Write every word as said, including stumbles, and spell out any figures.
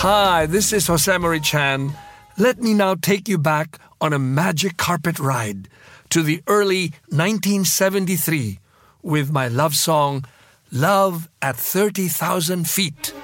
Hi, this is Jose Marie Chan. Let me now take you back on a magic carpet ride to the early nineteen seventy-three with my love song, Love at thirty thousand Feet.